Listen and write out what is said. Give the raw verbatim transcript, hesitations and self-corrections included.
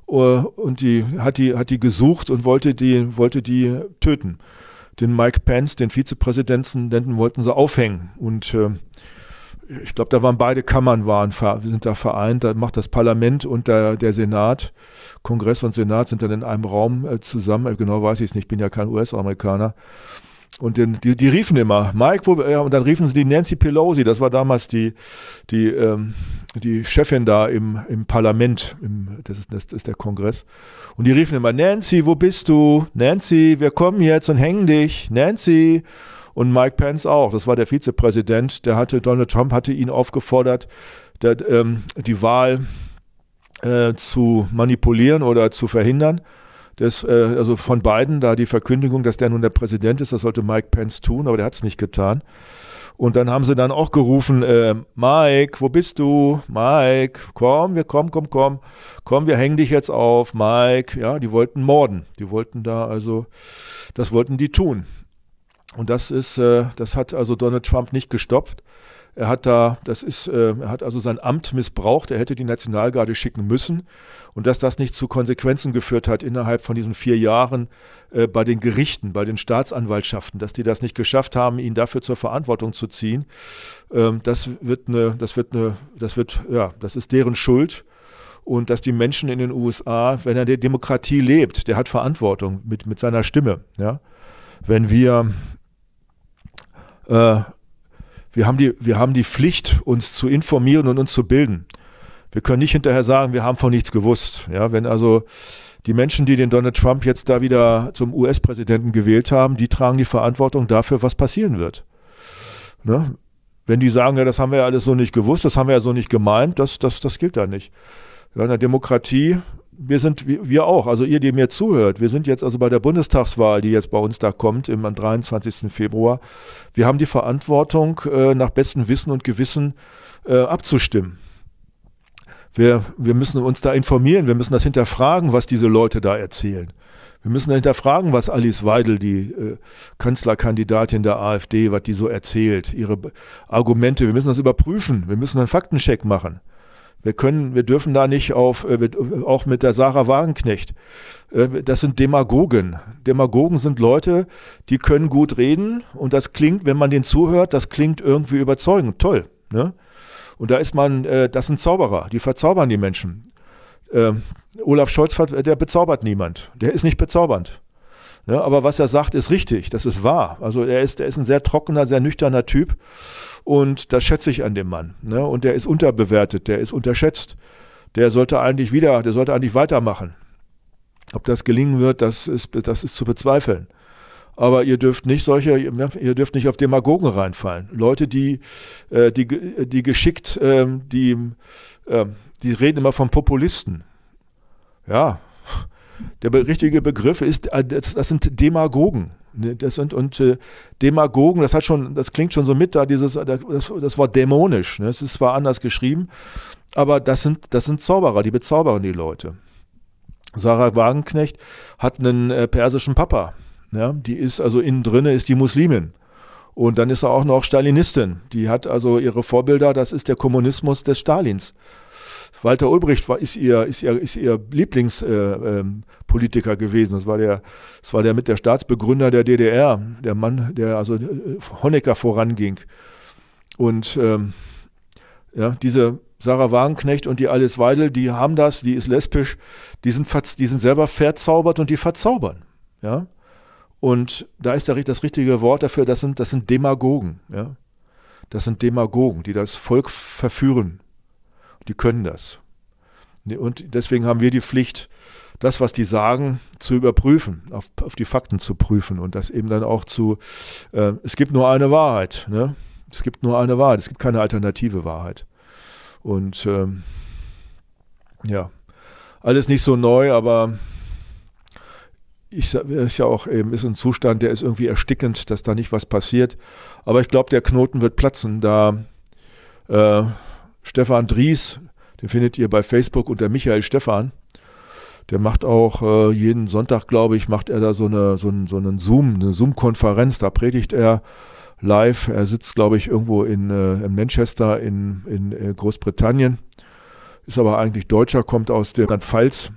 und die hat die, hat die gesucht und wollte die, wollte die töten. Den Mike Pence, den Vizepräsidenten, wollten sie aufhängen. Und äh, ich glaube, da waren beide Kammern waren, sind da vereint. Da macht das Parlament und der, der Senat, Kongress und Senat sind dann in einem Raum äh, zusammen. Genau weiß ich es nicht, ich bin ja kein U S-Amerikaner. Und den, die, die riefen immer, Mike, wo, ja, und dann riefen sie die Nancy Pelosi, das war damals die, die, ähm, die Chefin da im, im Parlament, im, das, ist, das ist der Kongress. Und die riefen immer, Nancy, wo bist du? Nancy, wir kommen jetzt und hängen dich. Nancy. Und Mike Pence auch, das war der Vizepräsident, der hatte, Donald Trump hatte ihn aufgefordert, der, ähm, die Wahl äh, zu manipulieren oder zu verhindern. Das, äh, also von Biden, da die Verkündigung, dass der nun der Präsident ist, das sollte Mike Pence tun, aber der hat es nicht getan. Und dann haben sie dann auch gerufen, äh, Mike, wo bist du? Mike, komm, wir komm, komm, komm, komm, wir hängen dich jetzt auf, Mike. Ja, die wollten morden, die wollten da also, das wollten die tun. Und das ist, äh, das hat also Donald Trump nicht gestoppt. Er hat da, das ist, äh, er hat also sein Amt missbraucht. Er hätte die Nationalgarde schicken müssen. Und dass das nicht zu Konsequenzen geführt hat innerhalb von diesen vier Jahren äh, bei den Gerichten, bei den Staatsanwaltschaften, dass die das nicht geschafft haben, ihn dafür zur Verantwortung zu ziehen, ähm, das wird eine, das wird eine, das wird, ja, das ist deren Schuld. Und dass die Menschen in den U S A, wenn er der Demokratie lebt, der hat Verantwortung mit, mit seiner Stimme. Ja? Wenn wir äh, Wir haben, die, wir haben die Pflicht, uns zu informieren und uns zu bilden. Wir können nicht hinterher sagen, wir haben von nichts gewusst. Ja, wenn also die Menschen, die den Donald Trump jetzt da wieder zum U S-Präsidenten gewählt haben, die tragen die Verantwortung dafür, was passieren wird. Ne? Wenn die sagen, ja, das haben wir ja alles so nicht gewusst, das haben wir ja so nicht gemeint, das, das, das gilt da nicht. Ja, in der Demokratie, wir sind, wir auch, also ihr, die mir zuhört, wir sind jetzt also bei der Bundestagswahl, die jetzt bei uns da kommt, im, am dreiundzwanzigsten Februar. Wir haben die Verantwortung, äh, nach bestem Wissen und Gewissen äh, abzustimmen. Wir, wir müssen uns da informieren, wir müssen das hinterfragen, was diese Leute da erzählen. Wir müssen da hinterfragen, was Alice Weidel, die äh, Kanzlerkandidatin der AfD, was die so erzählt, ihre Argumente. Wir müssen das überprüfen, wir müssen einen Faktencheck machen. Wir können, wir dürfen da nicht auf, äh, auch mit der Sarah Wagenknecht, äh, das sind Demagogen. Demagogen sind Leute, die können gut reden und das klingt, wenn man denen zuhört, das klingt irgendwie überzeugend, toll. Ne? Und da ist man, äh, das sind Zauberer, die verzaubern die Menschen. Äh, Olaf Scholz, der bezaubert niemand, der ist nicht bezaubernd. Ja, aber was er sagt, ist richtig, das ist wahr. Also er ist, er ist ein sehr trockener, sehr nüchterner Typ. Und das schätze ich an dem Mann. Ne? Und der ist unterbewertet, der ist unterschätzt. Der sollte eigentlich wieder, der sollte eigentlich weitermachen. Ob das gelingen wird, das ist, das ist zu bezweifeln. Aber ihr dürft nicht solche, ihr dürft nicht auf Demagogen reinfallen. Leute, die, die, die geschickt, die, die reden immer von Populisten. Ja, der richtige Begriff ist, das sind Demagogen. Das sind und äh, Demagogen, das hat schon, das klingt schon so mit da, dieses, das, das Wort dämonisch, ne? Es ist zwar anders geschrieben, aber das sind, das sind Zauberer, die bezaubern die Leute. Sarah Wagenknecht hat einen äh, persischen Papa, ja? Die ist also innen drinne ist die Muslimin. Und dann ist er auch noch Stalinistin. Die hat also ihre Vorbilder, das ist der Kommunismus des Stalins. Walter Ulbricht war, ist ihr, ist ihr, ist ihr Lieblingspolitiker äh, ähm, gewesen. Das war der, das war der mit der Staatsbegründer der D D R, der Mann, der also äh, Honecker voranging. Und ähm, ja, diese Sarah Wagenknecht und die Alice Weidel, die haben das, die ist lesbisch, die sind, die sind selber verzaubert und die verzaubern. Ja? Und da ist der, das richtige Wort dafür, das sind, das sind Demagogen. Ja? Das sind Demagogen, die das Volk verführen. Die können das. Und deswegen haben wir die Pflicht, das, was die sagen, zu überprüfen, auf, auf die Fakten zu prüfen und das eben dann auch zu, äh, es gibt nur eine Wahrheit. Ne? Es gibt nur eine Wahrheit, es gibt keine alternative Wahrheit. Und ähm, ja, alles nicht so neu, aber ich ist ja auch eben ist ein Zustand, der ist irgendwie erstickend, dass da nicht was passiert. Aber ich glaube, der Knoten wird platzen, da äh, Stefan Dries, den findet ihr bei Facebook unter Michael Stephan. Der macht auch äh, jeden Sonntag, glaube ich, macht er da so eine so einen, so einen Zoom, eine Zoom-Konferenz. Da predigt er live. Er sitzt, glaube ich, irgendwo in, äh, in Manchester in, in äh, Großbritannien. Ist aber eigentlich Deutscher, kommt aus der Rheinland-Pfalz.